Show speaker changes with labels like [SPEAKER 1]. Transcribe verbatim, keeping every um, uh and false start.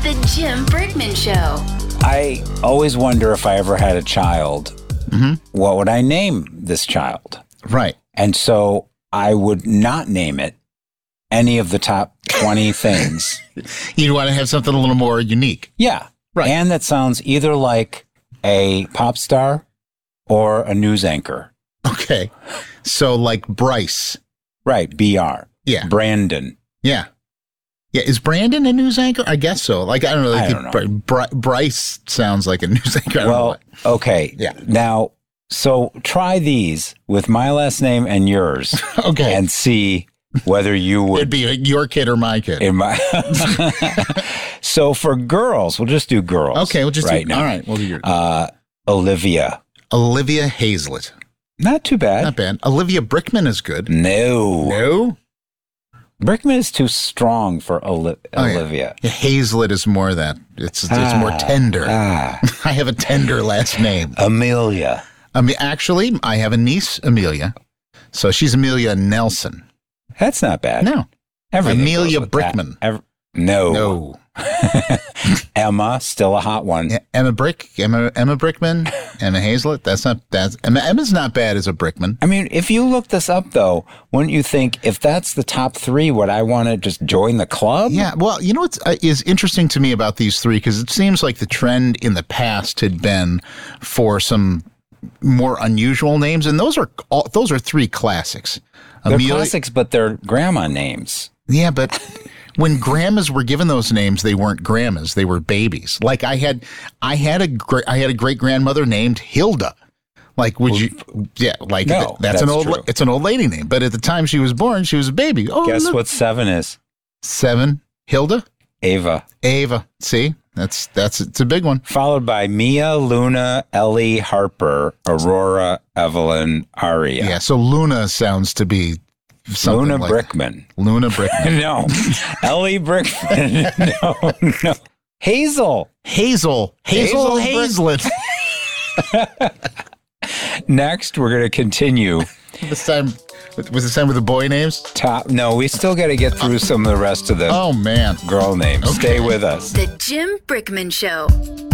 [SPEAKER 1] the Jim Brickman Show.
[SPEAKER 2] I always wonder if I ever had a child,
[SPEAKER 3] mm-hmm.
[SPEAKER 2] what would I name this child?
[SPEAKER 3] Right.
[SPEAKER 2] And so I would not name it any of the top twenty things.
[SPEAKER 3] You'd want to have something a little more unique.
[SPEAKER 2] Yeah.
[SPEAKER 3] Right.
[SPEAKER 2] And that sounds either like a pop star or a news anchor.
[SPEAKER 3] Okay. So like Bryce.
[SPEAKER 2] Right. B R.
[SPEAKER 3] Yeah.
[SPEAKER 2] Brandon.
[SPEAKER 3] Yeah. Yeah. Is Brandon a news anchor? I guess so. Like, I don't know. Like
[SPEAKER 2] I don't know.
[SPEAKER 3] Br- Br- Bryce sounds like a news anchor. I don't know
[SPEAKER 2] Well,
[SPEAKER 3] what.
[SPEAKER 2] okay.
[SPEAKER 3] Yeah.
[SPEAKER 2] Now, so try these with my last name and yours.
[SPEAKER 3] Okay.
[SPEAKER 2] And see whether you would.
[SPEAKER 3] It'd be your kid or my kid.
[SPEAKER 2] In my So for girls, we'll just do girls.
[SPEAKER 3] Okay. We'll just
[SPEAKER 2] right
[SPEAKER 3] do,
[SPEAKER 2] now.
[SPEAKER 3] all right. We'll do your
[SPEAKER 2] Uh, Olivia.
[SPEAKER 3] Olivia Hazlett.
[SPEAKER 2] Not too bad.
[SPEAKER 3] Not bad. Olivia Brickman is good.
[SPEAKER 2] No.
[SPEAKER 3] No.
[SPEAKER 2] Brickman is too strong for Oli-
[SPEAKER 3] Oh, yeah.
[SPEAKER 2] Olivia.
[SPEAKER 3] Yeah, Hazlett is more that. It's it's
[SPEAKER 2] Ah,
[SPEAKER 3] more tender.
[SPEAKER 2] Ah.
[SPEAKER 3] I have a tender last name.
[SPEAKER 2] Amelia.
[SPEAKER 3] I mean, actually, I have a niece, Amelia. So she's Amelia Nelson.
[SPEAKER 2] That's not bad.
[SPEAKER 3] No.
[SPEAKER 2] Everything
[SPEAKER 3] Amelia
[SPEAKER 2] goes with that.
[SPEAKER 3] Brickman.
[SPEAKER 2] Ev- no.
[SPEAKER 3] No.
[SPEAKER 2] Emma, still a hot one.
[SPEAKER 3] Yeah, Emma Brick, Emma Emma Brickman, Emma Hazlett. That's not that's Emma. Emma's not bad as a Brickman.
[SPEAKER 2] I mean, if you look this up, though, wouldn't you think if that's the top three, would I want to just join the club?
[SPEAKER 3] Yeah. Well, you know what uh, is interesting to me about these three, because it seems like the trend in the past had been for some more unusual names, and those are all, those are three classics.
[SPEAKER 2] They're
[SPEAKER 3] Amelia-
[SPEAKER 2] classics, but they're grandma names.
[SPEAKER 3] Yeah, but when grandmas were given those names, they weren't grandmas; they were babies. Like I had, I had a great, I had a great grandmother named Hilda. Like, would you? Yeah, like
[SPEAKER 2] No,
[SPEAKER 3] th- that's,
[SPEAKER 2] that's
[SPEAKER 3] an old,
[SPEAKER 2] true.
[SPEAKER 3] it's an old lady name. But at the time she was born, she was a baby. Oh,
[SPEAKER 2] Guess
[SPEAKER 3] look.
[SPEAKER 2] what seven is?
[SPEAKER 3] Seven, Hilda,
[SPEAKER 2] Ava.
[SPEAKER 3] Ava. See, that's that's it's a big one.
[SPEAKER 2] Followed by Mia, Luna, Ellie, Harper, Aurora, Evelyn, Aria.
[SPEAKER 3] Yeah. So Luna sounds to be something
[SPEAKER 2] Luna
[SPEAKER 3] like
[SPEAKER 2] Brickman.
[SPEAKER 3] Luna Brickman.
[SPEAKER 2] No. Ellie Brickman. No, no. Hazel.
[SPEAKER 3] Hazel. Hazel,
[SPEAKER 2] Hazel Brick-
[SPEAKER 3] Hazlett.
[SPEAKER 2] Next, we're going to continue.
[SPEAKER 3] This time, was this time with the boy names?
[SPEAKER 2] Top. No, we still got to get through some of the rest of the
[SPEAKER 3] Oh man.
[SPEAKER 2] girl names.
[SPEAKER 3] Okay.
[SPEAKER 2] Stay with us.
[SPEAKER 1] The Jim Brickman Show.